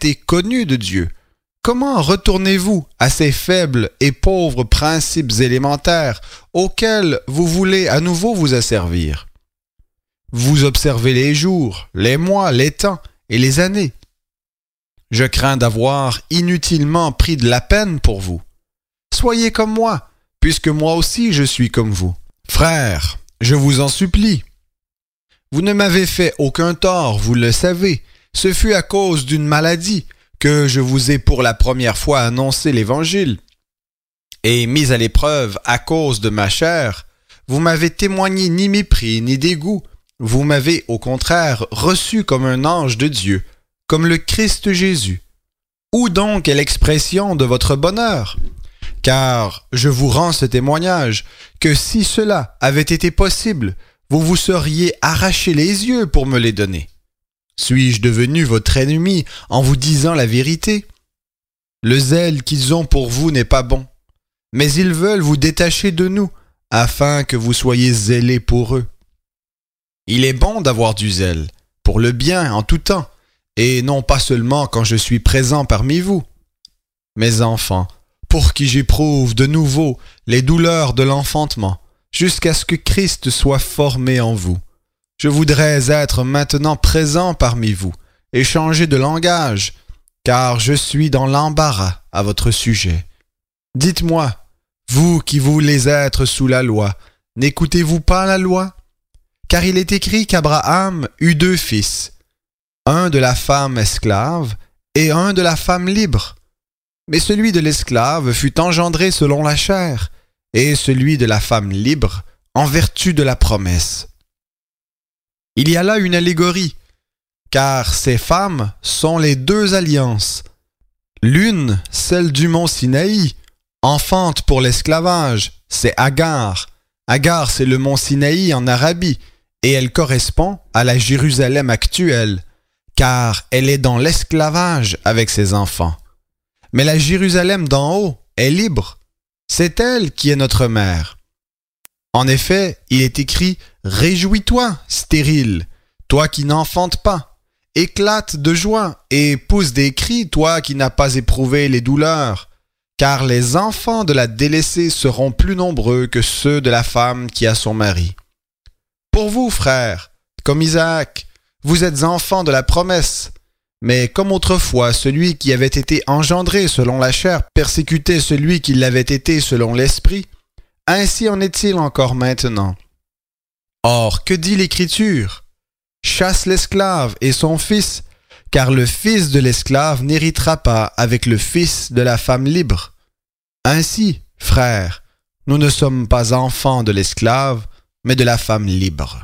été connu de Dieu, comment retournez-vous à ces faibles et pauvres principes élémentaires auxquels vous voulez à nouveau vous asservir? Vous observez les jours, les mois, les temps et les années. Je crains d'avoir inutilement pris de la peine pour vous. Soyez comme moi, puisque moi aussi je suis comme vous. Frères, je vous en supplie. Vous ne m'avez fait aucun tort, vous le savez. Ce fut à cause d'une maladie que je vous ai pour la première fois annoncé l'Évangile. Et mis à l'épreuve à cause de ma chair, vous m'avez témoigné ni mépris ni dégoût. Vous m'avez au contraire reçu comme un ange de Dieu, comme le Christ Jésus. Où donc est l'expression de votre bonheur? Car je vous rends ce témoignage, que si cela avait été possible, vous vous seriez arraché les yeux pour me les donner. Suis-je devenu votre ennemi en vous disant la vérité? Le zèle qu'ils ont pour vous n'est pas bon, mais ils veulent vous détacher de nous, afin que vous soyez zélés pour eux. Il est bon d'avoir du zèle, pour le bien en tout temps, et non pas seulement quand je suis présent parmi vous. Mes enfants, pour qui j'éprouve de nouveau les douleurs de l'enfantement, jusqu'à ce que Christ soit formé en vous. Je voudrais être maintenant présent parmi vous et changer de langage, car je suis dans l'embarras à votre sujet. Dites-moi, vous qui voulez être sous la loi, n'écoutez-vous pas la loi? Car il est écrit qu'Abraham eut 2 fils, un de la femme esclave et un de la femme libre. Mais celui de l'esclave fut engendré selon la chair, et celui de la femme libre en vertu de la promesse. Il y a là une allégorie, car ces femmes sont les 2 alliances. L'une, celle du mont Sinaï, enfante pour l'esclavage, c'est Agar. Agar, c'est le mont Sinaï en Arabie, et elle correspond à la Jérusalem actuelle, car elle est dans l'esclavage avec ses enfants. Mais la Jérusalem d'en haut est libre. C'est elle qui est notre mère. En effet, il est écrit « Réjouis-toi, stérile, toi qui n'enfantes pas. Éclate de joie et pousse des cris, toi qui n'as pas éprouvé les douleurs. Car les enfants de la délaissée seront plus nombreux que ceux de la femme qui a son mari. Pour vous, frères, comme Isaac, vous êtes enfants de la promesse. Mais comme autrefois, celui qui avait été engendré selon la chair persécutait celui qui l'avait été selon l'esprit, ainsi en est-il encore maintenant. Or, que dit l'Écriture? Chasse l'esclave et son fils, car le fils de l'esclave n'héritera pas avec le fils de la femme libre. Ainsi, frères, nous ne sommes pas enfants de l'esclave, mais de la femme libre.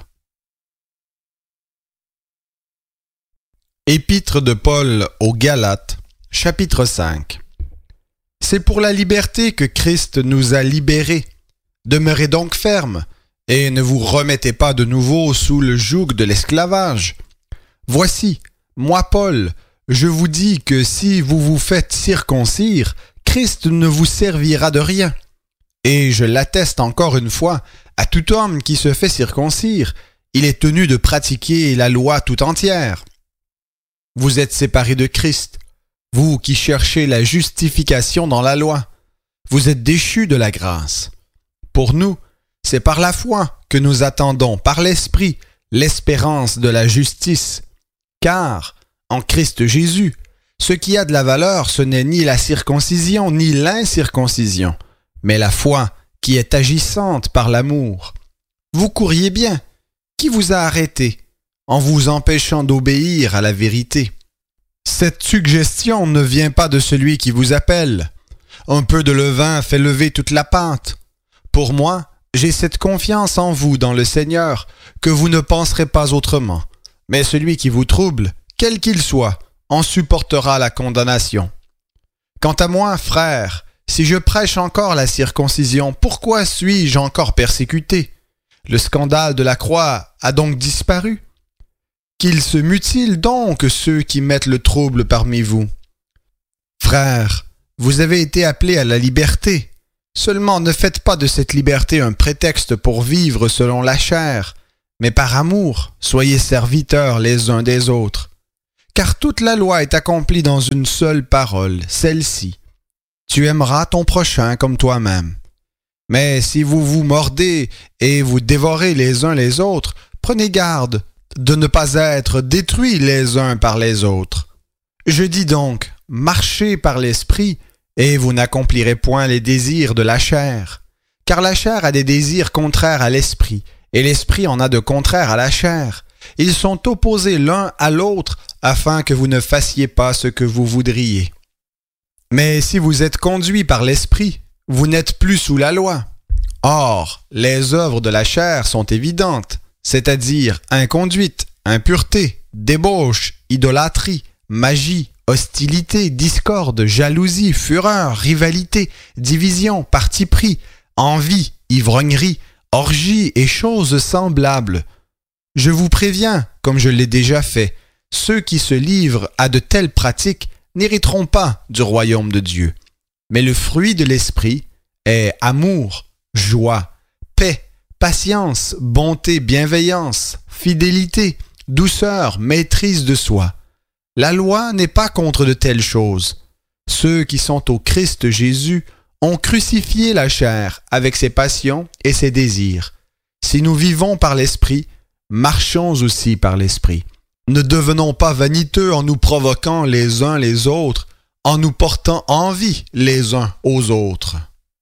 Épître de Paul aux Galates, chapitre 5. C'est pour la liberté que Christ nous a libérés. Demeurez donc fermes, et ne vous remettez pas de nouveau sous le joug de l'esclavage. Voici, moi Paul, je vous dis que si vous vous faites circoncire, Christ ne vous servira de rien. Et je l'atteste encore une fois, à tout homme qui se fait circoncire, il est tenu de pratiquer la loi tout entière. Vous êtes séparés de Christ, vous qui cherchez la justification dans la loi. Vous êtes déchus de la grâce. Pour nous, c'est par la foi que nous attendons, par l'Esprit, l'espérance de la justice. Car, en Christ Jésus, ce qui a de la valeur, ce n'est ni la circoncision ni l'incirconcision, mais la foi qui est agissante par l'amour. Vous couriez bien. Qui vous a arrêté en vous empêchant d'obéir à la vérité? Cette suggestion ne vient pas de celui qui vous appelle. Un peu de levain fait lever toute la pâte. Pour moi, j'ai cette confiance en vous dans le Seigneur que vous ne penserez pas autrement. Mais celui qui vous trouble, quel qu'il soit, en supportera la condamnation. Quant à moi, frère, si je prêche encore la circoncision, pourquoi suis-je encore persécuté? Le scandale de la croix a donc disparu? Qu'ils se mutilent donc ceux qui mettent le trouble parmi vous. Frères, vous avez été appelés à la liberté. Seulement ne faites pas de cette liberté un prétexte pour vivre selon la chair, mais par amour, soyez serviteurs les uns des autres. Car toute la loi est accomplie dans une seule parole, celle-ci. Tu aimeras ton prochain comme toi-même. Mais si vous vous mordez et vous dévorez les uns les autres, prenez garde de ne pas être détruits les uns par les autres. Je dis donc, marchez par l'esprit, et vous n'accomplirez point les désirs de la chair. Car la chair a des désirs contraires à l'esprit, et l'esprit en a de contraires à la chair. Ils sont opposés l'un à l'autre, afin que vous ne fassiez pas ce que vous voudriez. Mais si vous êtes conduits par l'esprit, vous n'êtes plus sous la loi. Or, les œuvres de la chair sont évidentes, c'est-à-dire inconduite, impureté, débauche, idolâtrie, magie, hostilité, discorde, jalousie, fureur, rivalité, division, parti pris, envie, ivrognerie, orgie et choses semblables. Je vous préviens, comme je l'ai déjà fait, ceux qui se livrent à de telles pratiques n'hériteront pas du royaume de Dieu. Mais le fruit de l'esprit est amour, joie, paix, patience, bonté, bienveillance, fidélité, douceur, maîtrise de soi. La loi n'est pas contre de telles choses. Ceux qui sont au Christ Jésus ont crucifié la chair avec ses passions et ses désirs. Si nous vivons par l'esprit, marchons aussi par l'esprit. Ne devenons pas vaniteux en nous provoquant les uns les autres, en nous portant envie les uns aux autres.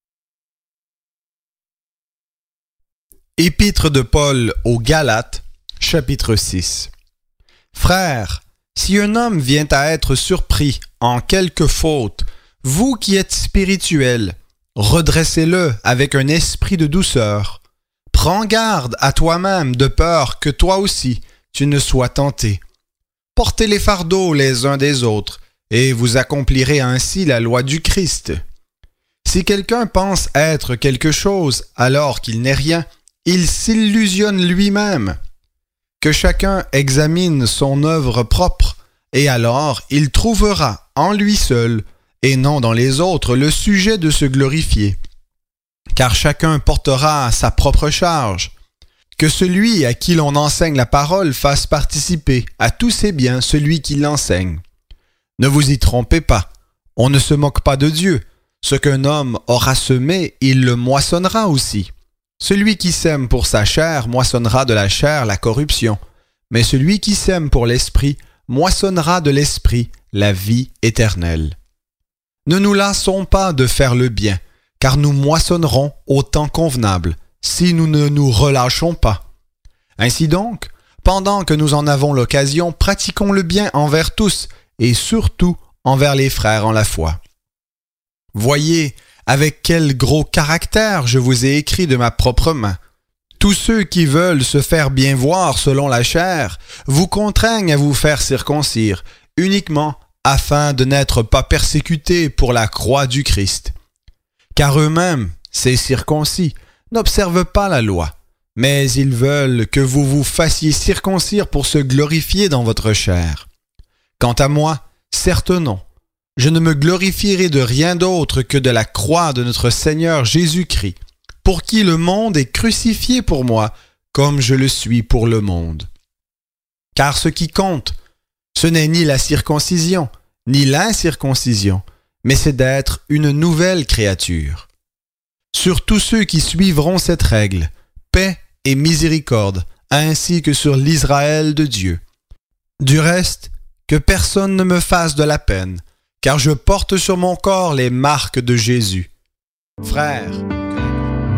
Épître de Paul aux Galates, chapitre 6. Frères, si un homme vient à être surpris en quelque faute, vous qui êtes spirituels, redressez-le avec un esprit de douceur. Prends garde à toi-même de peur que toi aussi tu ne sois tenté. Portez les fardeaux les uns des autres, et vous accomplirez ainsi la loi du Christ. Si quelqu'un pense être quelque chose alors qu'il n'est rien, il s'illusionne lui-même. Que chacun examine son œuvre propre, et alors il trouvera en lui seul, et non dans les autres, le sujet de se glorifier. Car chacun portera sa propre charge. Que celui à qui l'on enseigne la parole fasse participer à tous ses biens celui qui l'enseigne. Ne vous y trompez pas, on ne se moque pas de Dieu. Ce qu'un homme aura semé, il le moissonnera aussi. Celui qui sème pour sa chair moissonnera de la chair la corruption, mais celui qui sème pour l'esprit moissonnera de l'esprit la vie éternelle. Ne nous lassons pas de faire le bien, car nous moissonnerons au temps convenable, si nous ne nous relâchons pas. Ainsi donc, pendant que nous en avons l'occasion, pratiquons le bien envers tous, et surtout envers les frères en la foi. Voyez avec quel gros caractère je vous ai écrit de ma propre main. Tous ceux qui veulent se faire bien voir selon la chair vous contraignent à vous faire circoncire, uniquement afin de n'être pas persécutés pour la croix du Christ. Car eux-mêmes, ces circoncis, n'observent pas la loi, mais ils veulent que vous vous fassiez circoncire pour se glorifier dans votre chair. Quant à moi, certes non. Je ne me glorifierai de rien d'autre que de la croix de notre Seigneur Jésus-Christ, pour qui le monde est crucifié pour moi, comme je le suis pour le monde. Car ce qui compte, ce n'est ni la circoncision, ni l'incirconcision, mais c'est d'être une nouvelle créature. Sur tous ceux qui suivront cette règle, paix et miséricorde, ainsi que sur l'Israël de Dieu. Du reste, que personne ne me fasse de la peine, car je porte sur mon corps les marques de Jésus. Frères,